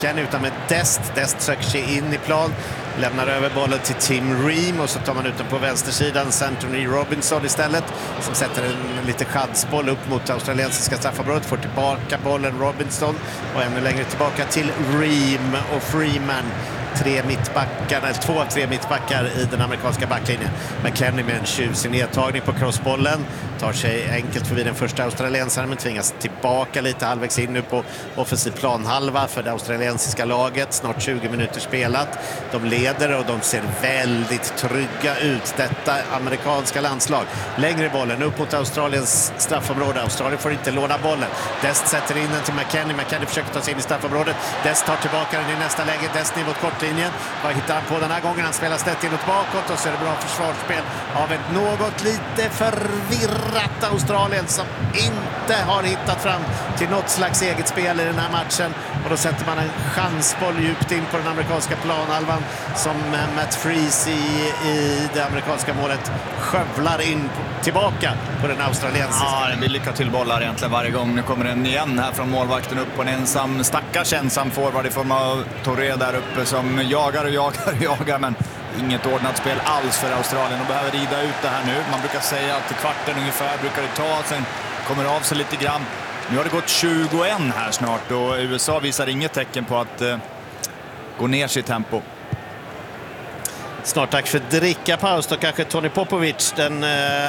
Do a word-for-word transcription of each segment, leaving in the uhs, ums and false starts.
utan med Dest. Dest söker sig in i plan, lämnar över bollen till Tim Ream och så tar man ut den på vänstersidan. Anthony Robinson istället som sätter en lite chansboll upp mot australiensiska straffområdet, får tillbaka bollen Robinson och ännu längre tillbaka till Ream och Freeman. Tre mittbackar, eller två av tre mittbackar i den amerikanska backlinjen. McKennie med en tjusig nedtagning på crossbollen. Tar sig enkelt förbi den första australiensaren men tvingas tillbaka lite halvvägs in nu på offensiv planhalva för det australiensiska laget. Snart tjugo minuter spelat. De leder och de ser väldigt trygga ut. Detta amerikanska landslag. Längre bollen upp mot Australiens straffområde. Australien får inte låna bollen. Dest sätter in den till McKennie. McKennie försöker ta sig in i straffområdet. Dest tar tillbaka den i nästa läge. Dest ner mot kortlinjen. Vad hittar han på den här gången? Han spelar snett inåt bakåt och så är det bra försvarsspel av ett något lite förvirrat Australien som inte har hittat fram till något slags eget spel i den här matchen. Och då sätter man en chansboll djupt in på den amerikanska planhalvan som Matt Freese i, i det amerikanska målet skövlar in på, tillbaka på den australiensiska. Ja, det blir lycka till bollar egentligen varje gång. Nu kommer den igen här från målvakten upp på en ensam, stackars ensam forward i form av Torre där uppe som jagar och jagar och jagar, men inget ordnat spel alls för Australien och behöver rida ut det här nu. Man brukar säga att kvarten ungefär brukar det ta, sen kommer av sig lite grann. Nu har det gått tjugoett här snart och U S A visar inget tecken på att eh, gå ner sitt tempo. Snart tack för drickapaus då kanske Tony Popovic, den eh,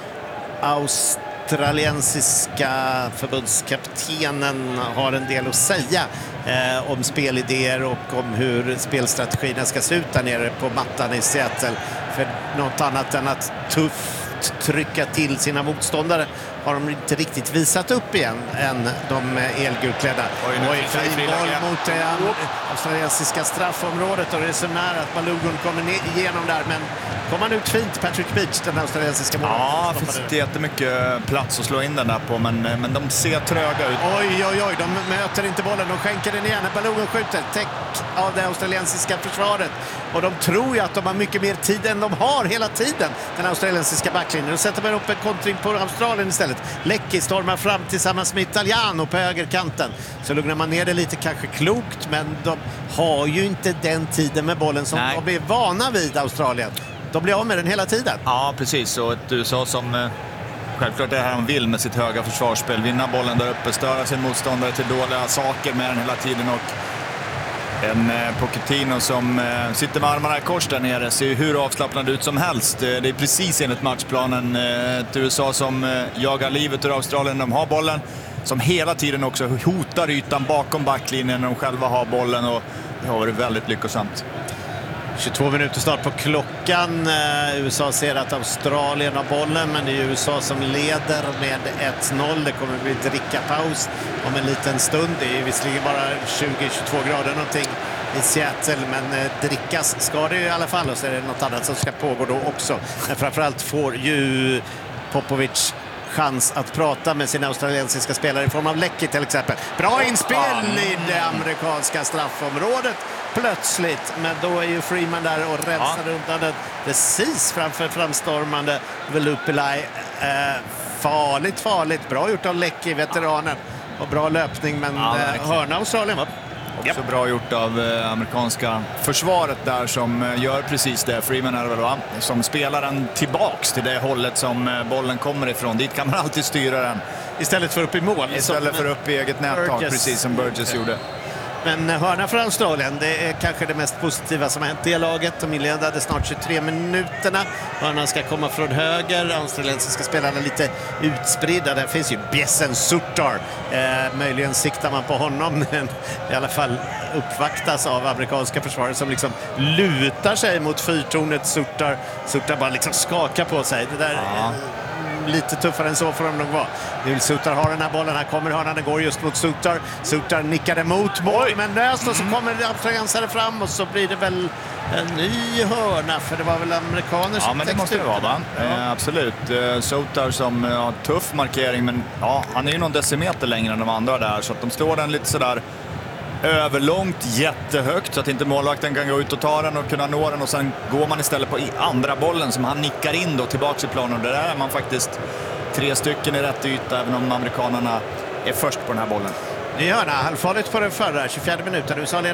australiensiska förbundskaptenen, har en del att säga eh, om spelidéer och om hur spelstrategierna ska se ut där nere på mattan i Seattle. För något annat än att tufft trycka till sina motståndare har de inte riktigt visat upp igen än de elgulklädda. Oj, Oj fin boll mot det australiensiska straffområdet och det är så nära att Balogun kommer igenom där, men kommer han ut fint, Patrick Beach, den australiensiska målen. Ja, det finns inte jättemycket plats att slå in den där på, men, men de ser tröga ut. Oj, oj, oj, de möter inte bollen, de skänker den igen. Balogun skjuter, täck av det australiensiska försvaret. Och de tror ju att de har mycket mer tid än de har hela tiden, den australiensiska backlinjen. Då sätter man upp en kontring på Australien istället. Leckie stormar fram tillsammans med Italiano på högerkanten. Så lugnar man ner det lite, kanske klokt, men de har ju inte den tiden med bollen som Nej. de är vana vid, Australien. De blir av med den hela tiden. Ja, precis. Och ett U S A som eh, självklart är här han vill med sitt höga försvarsspel. Vinna bollen där uppe, störa sin motståndare till dåliga saker med den hela tiden. Och en eh, Pochettino som eh, sitter med armarna i kors där nere ser hur avslappnad ut som helst. Eh, det är precis enligt matchplanen. Eh, ett U S A som eh, jagar livet ur Australien. De har bollen, som hela tiden också hotar ytan bakom backlinjen när de själva har bollen, och det har varit väldigt lyckosamt. tjugotvå minuter start på klockan. Uh, U S A ser att Australien har bollen, men det är U S A som leder med ett noll. Det kommer att bli drickapaus om en liten stund. Det är visserligen bara tjugo till tjugotvå grader någonting i Seattle, men uh, drickas ska det i alla fall, och så är det något annat som ska pågå då också. Men framförallt får ju Popovic chans att prata med sina australiensiska spelare i form av Leckie till exempel. Bra inspel i det amerikanska straffområdet plötsligt, men då är ju Freeman där och rensar ja. undan den precis framför framstormande Velupilai. Eh, farligt, farligt. Bra gjort av Leckie, veteranen. Och bra löpning, men ja, eh, hörna Australien va? Också yep. bra gjort av eh, amerikanska försvaret där som eh, gör precis det. Freeman är det väl, va? Som spelar den tillbaks till det hållet som eh, bollen kommer ifrån. Dit kan man alltid styra den. Istället för upp i mål. Istället för upp i eget nättak, precis som Burgess ja. gjorde. Men hörna för Australien, det är kanske det mest positiva som har hänt i laget. De inledde snart tjugotre minuterna. Hörna ska komma från höger. Australiensiska spelarna lite utspridda. Där finns ju Bjesen Sutar. Eh, möjligen siktar man på honom, men i alla fall uppvaktas av amerikanska försvarare som liksom lutar sig mot fyrtornet. Sutar, Sutar bara liksom skakar på sig. Det där... Ja. Lite tuffare än så för dem nog var. Nu Sutar har den här bollen, här kommer hörnan, det går just mot Sutar. Sutar nickade mot mål, men nöst och så kommer det australiensare fram och så blir det väl en ny hörna, för det var väl amerikaner som ja, men det måste det vara, va? Ja. Eh, absolut. Eh, Sutar som har eh, tuff markering, men ja, han är ju någon decimeter längre än de andra där, så att de slår den lite sådär överlångt, jättehögt, så att inte målvakten kan gå ut och ta den och kunna nå den, och sen går man istället på andra bollen som han nickar in då tillbaks i planen, och där är man faktiskt tre stycken i rätt yta, även om amerikanerna är först på den här bollen. Ny hörna, halvfarligt på den förra, tjugofjärde minuten. U S A